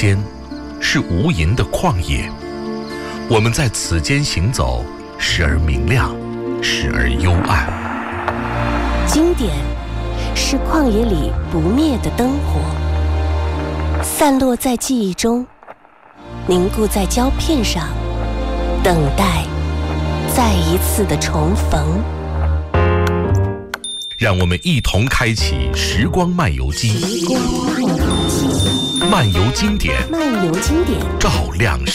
间是无垠的旷野，我们在此间行走，时而明亮，时而幽暗。 经典是旷野里不灭的灯火，散落在记忆中，凝固在胶片上，等待再一次的重逢。 让我们一同开启时光漫游机，漫游经典， 漫游经典， 照亮